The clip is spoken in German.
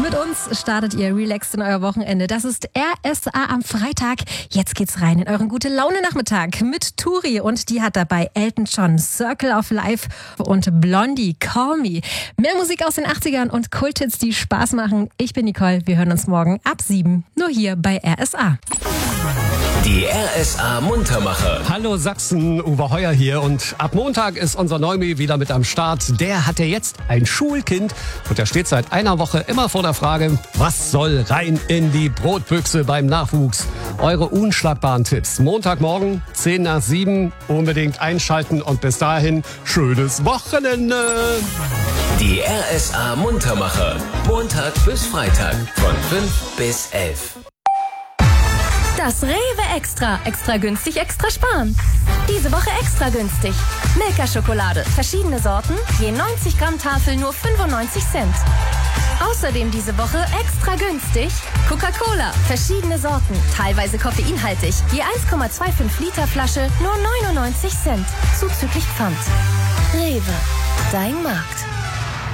Mit uns startet ihr relaxed in euer Wochenende. Das ist RSA am Freitag. Jetzt geht's rein in euren Gute-Laune-Nachmittag mit Turi. Und die hat dabei Elton John, Circle of Life und Blondie, Call Me. Mehr Musik aus den 80ern und Kulthits, die Spaß machen. Ich bin Nicole. Wir hören uns morgen ab 7. Nur hier bei RSA. Die RSA Muntermacher. Hallo Sachsen, Uwe Heuer hier und ab Montag ist unser Neumi wieder mit am Start. Der hat ja jetzt ein Schulkind und der steht seit einer Woche immer vor der Frage, was soll rein in die Brotbüchse beim Nachwuchs? Eure unschlagbaren Tipps. Montagmorgen, 10 nach 7, unbedingt einschalten und bis dahin schönes Wochenende. Die RSA Muntermacher. Montag bis Freitag von 5 bis 11. Das Rewe Extra. Extra günstig, extra sparen. Diese Woche extra günstig. Milka-Schokolade. Verschiedene Sorten. Je 90 Gramm Tafel nur 95 Cent. Außerdem diese Woche extra günstig. Coca-Cola. Verschiedene Sorten. Teilweise koffeinhaltig. Je 1,25 Liter Flasche nur 99 Cent. Zuzüglich Pfand. Rewe. Dein Markt.